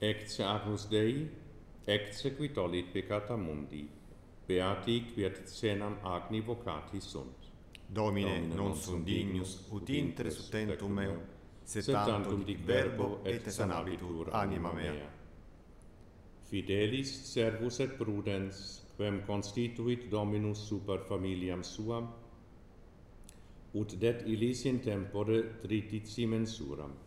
Ecce agnus Dei, ecce qui tollit peccata mundi, beati quiet cenam agni vocati sunt. Domine, non sum dignus, ut intre sustentum meo, sed tantum dic verbo et sanabitur anima mea. Fidelis servus et prudens, quem constituit Dominus super familiam suam, ut det illis in tempore trititsi mensuram.